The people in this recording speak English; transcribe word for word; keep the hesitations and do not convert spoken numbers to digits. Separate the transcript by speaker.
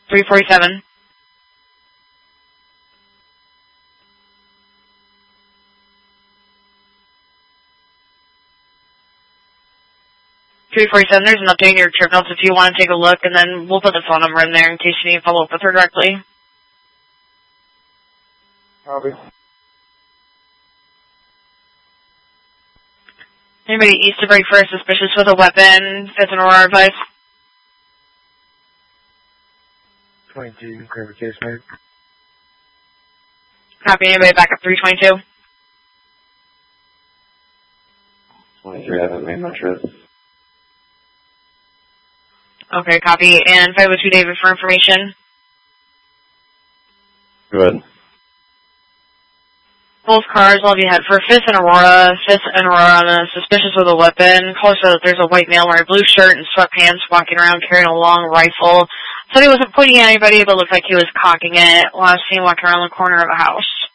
Speaker 1: three forty-seven. three forty-seven, there's an update in your trip notes if you want to take a look, and then we'll put the phone number in there in case you need to follow up with her directly.
Speaker 2: Copy.
Speaker 1: Anybody east of break first, suspicious with a weapon, fifth and Aurora advice?
Speaker 2: twenty-two, grab a case, mate.
Speaker 1: Copy, anybody back up three twenty-two?
Speaker 3: twenty-three, I haven't made my trip.
Speaker 1: Okay, copy. And five oh two David for information.
Speaker 3: Good.
Speaker 1: Both cars will be head for fifth and Aurora. fifth and Aurora on a suspicious with a weapon. Caller said that there's a white male wearing a blue shirt and sweatpants walking around carrying a long rifle. Said he wasn't pointing at anybody, but looked like he was cocking it. Last seen walking around the corner of a house.